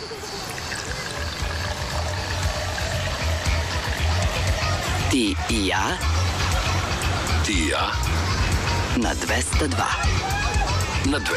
Ti i ja. Ti i ja. Na 202. Na 202.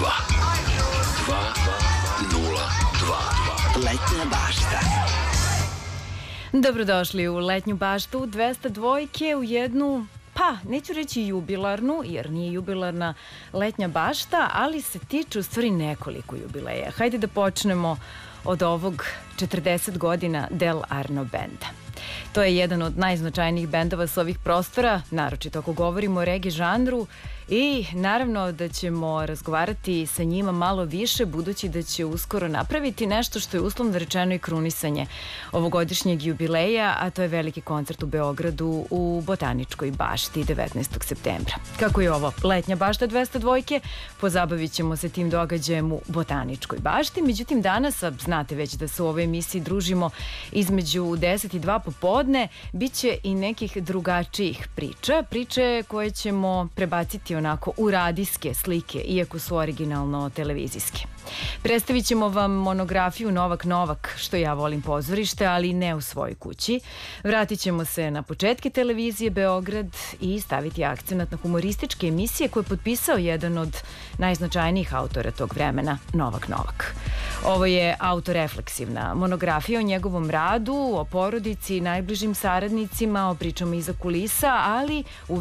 202. Letnja bašta. Dobrodošli u Letnju baštu 202 u jednu, pa neću reći jubilarnu, jer nije jubilarna Letnja bašta, ali se tiče u stvari nekoliko jubileja. Hajde da počnemo od ovog 40 godina Del Arno benda. To je jedan od najznačajnijih bendova s ovih prostora, naročito ako govorimo o reggae žanru, i naravno da ćemo razgovarati sa njima malo više, budući da će uskoro napraviti nešto što je uslovno rečeno i krunisanje ovogodišnjeg jubileja, a to je veliki koncert u Beogradu u Botaničkoj bašti 19. septembra. Kako je ovo Letnja bašta 202, pozabavit ćemo se tim događajem u Botaničkoj bašti. Međutim, danas, znate već da se u ovoj emisiji družimo između 10 i 2 popodne, bit će i nekih drugačijih priča, priče koje ćemo prebaciti onako u radijske slike, iako su originalno televizijske. Predstavit ćemo vam monografiju Novak Novak, što ja volim pozorište, ali ne u svojoj kući. Vratit ćemo se na početke televizije Beograd i staviti akcenat na humorističke emisije koje je potpisao jedan od najznačajnijih autora tog vremena, Novak Novak. Ovo je autorefleksivna monografija o njegovom radu, o porodici, najbližim saradnicima, o pričama iza kulisa, ali u